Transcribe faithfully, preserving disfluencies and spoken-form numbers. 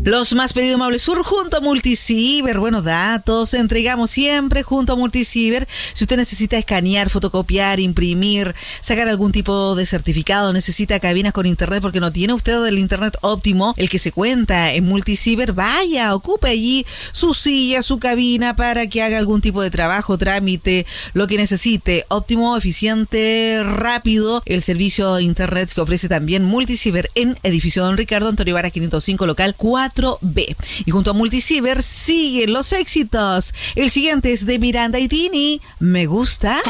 Los más pedidos Maule Sur junto a Multiciber, buenos datos, entregamos siempre junto a Multiciber. Si usted necesita escanear, fotocopiar, imprimir, sacar algún tipo de certificado, necesita cabinas con internet porque no tiene usted el internet óptimo, el que se cuenta en Multiciber, vaya, ocupe allí su silla, su cabina para que haga algún tipo de trabajo, trámite, lo que necesite. Óptimo, eficiente, rápido, el servicio de internet que ofrece también Multiciber en edificio Don Ricardo Antonio Vara quinientos cinco, local cuatro B. Y junto a Multiciber siguen los éxitos. El siguiente es de Miranda y Tini. Me gusta.